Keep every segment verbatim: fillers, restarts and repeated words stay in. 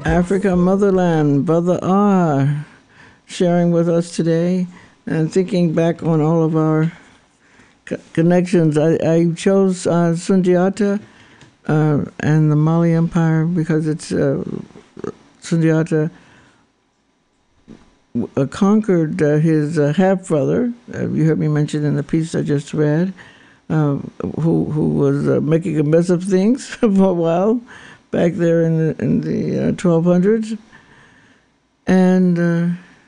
Africa Motherland, Brother R, sharing with us today and thinking back on all of our co- connections. I, I chose uh, Sundiata uh, and the Mali Empire because it's uh, Sundiata uh, conquered uh, his uh, half-brother, uh, you heard me mention in the piece I just read, uh, who who was uh, making a mess of things for a while back there in the, in the uh, twelve hundreds. And uh,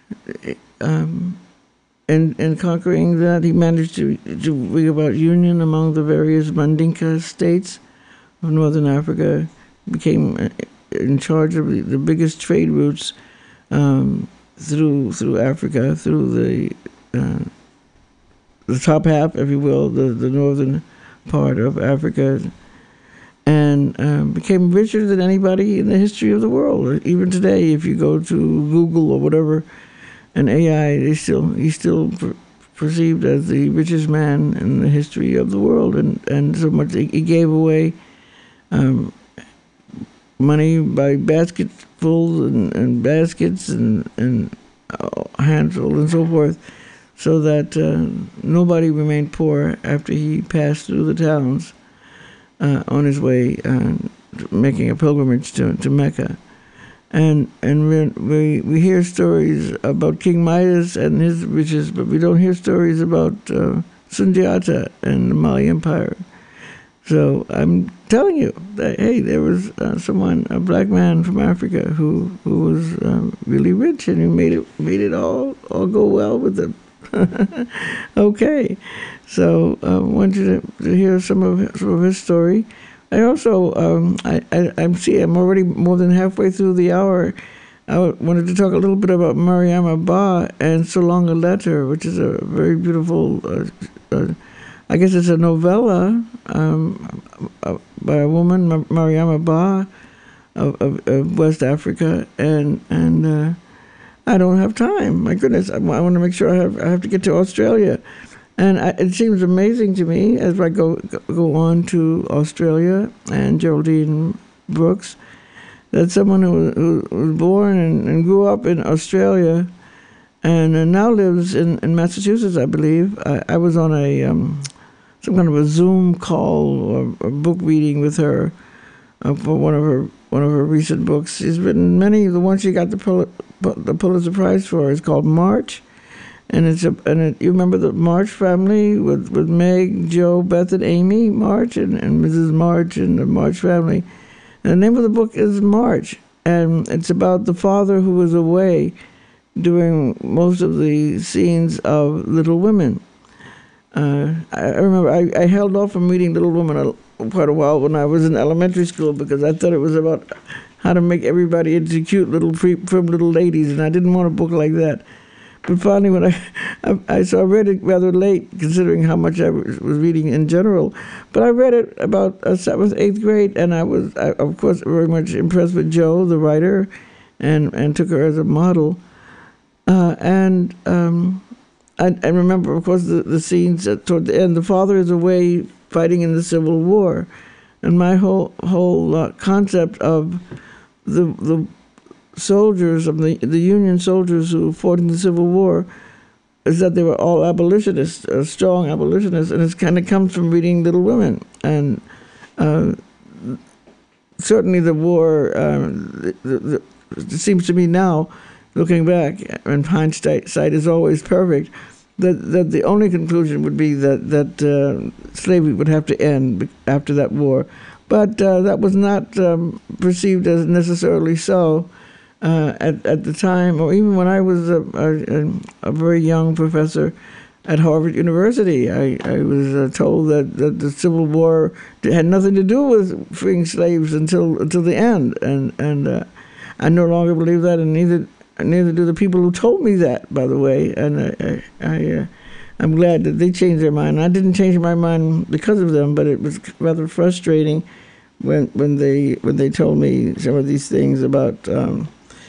um, in, in conquering that, he managed to, to bring about union among the various Mandinka states of northern Africa, became in charge of the, the biggest trade routes um, through through Africa, through the uh, the top half, if you will, the, the northern part of Africa, and um, became richer than anybody in the history of the world. Even today, if you go to Google or whatever, an A I, they still he's still per- perceived as the richest man in the history of the world, and, and so much he gave away um, money by basketfuls and, and baskets and and uh, handfuls and so forth, so that uh, nobody remained poor after he passed through the towns uh, on his way uh, making a pilgrimage to, to Mecca. And and we, we we hear stories about King Midas and his riches, but we don't hear stories about uh, Sundiata and the Mali Empire. So I'm telling you that, hey, there was uh, someone, a black man from Africa, who who was um, really rich, and he made it made it all all go well with him. Okay, so I um, want you to, to hear some of some of his story. I also um, I, I I'm see I'm already more than halfway through the hour. I wanted to talk a little bit about Mariama Ba and So Long a Letter, which is a very beautiful. Uh, uh, I guess it's a novella um, by a woman, Mariama Ba, of, of, of West Africa, and and uh, I don't have time. My goodness, I, I want to make sure I have I have to get to Australia, and I, it seems amazing to me as I go go on to Australia and Geraldine Brooks, that someone who, who was born and, and grew up in Australia, and uh, now lives in, in Massachusetts, I believe. I, I was on a um, some kind of a Zoom call or a book reading with her uh, for one of her one of her recent books. She's written many. The one she got the Pul- the Pulitzer Prize for is called March, and it's a and it, you remember the March family with, with Meg, Joe, Beth, and Amy March, and, and Missus March and the March family. And the name of the book is March, and it's about the father who was away doing most of the scenes of Little Women. Uh, I remember I, I held off from reading Little Women a, quite a while when I was in elementary school, because I thought it was about how to make everybody into cute little prim little ladies, and I didn't want a book like that. But finally, when I, I, I so I read it rather late, considering how much I was, was reading in general. But I read it about uh, seventh, eighth grade, and I was, I, of course, very much impressed with Jo, the writer, and, and took her as a model. Uh, and um, I, I remember, of course, the, the scenes at, toward the end. The father is away fighting in the Civil War, and my whole whole uh, concept of the the soldiers of the the Union soldiers who fought in the Civil War is that they were all abolitionists, uh, strong abolitionists, and it kind of comes from reading Little Women. And uh, certainly the war, um, the, the, it seems to me now, looking back, and hindsight sight is always perfect, that, that the only conclusion would be that, that uh, slavery would have to end after that war. But uh, that was not um, perceived as necessarily so uh, at, at the time, or even when I was a, a, a very young professor at Harvard University. I, I was uh, told that, that the Civil War had nothing to do with freeing slaves until until the end, and and uh, I no longer believe that, and neither neither do the people who told me that, by the way. And I, I, I uh, I'm glad that they changed their mind. I didn't change my mind because of them, but it was rather frustrating when when they when they told me some of these things about. Um,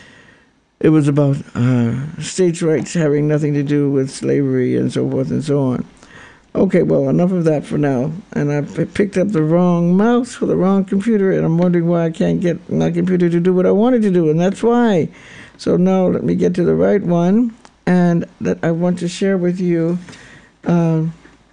It was about uh, states' rights having nothing to do with slavery and so forth and so on. Okay, well, enough of that for now. And I p- picked up the wrong mouse for the wrong computer, and I'm wondering why I can't get my computer to do what I wanted to do, and that's why. So now let me get to the right one, and that I want to share with you uh,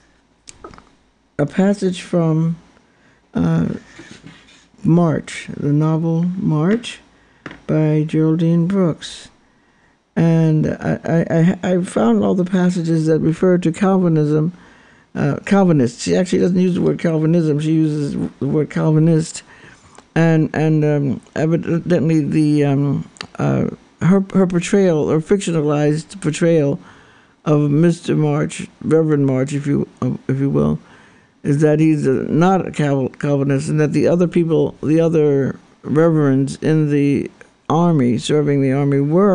a passage from uh, March, the novel March by Geraldine Brooks. And I, I, I found all the passages that refer to Calvinism. Uh, Calvinist. She actually doesn't use the word Calvinism. She uses the word Calvinist, and and um, evidently the um, uh, her her portrayal or fictionalized portrayal of Mister March, Reverend March, if you uh, if you will, is that he's uh, not a Cal- Calvinist, and that the other people, the other reverends in the army serving the army were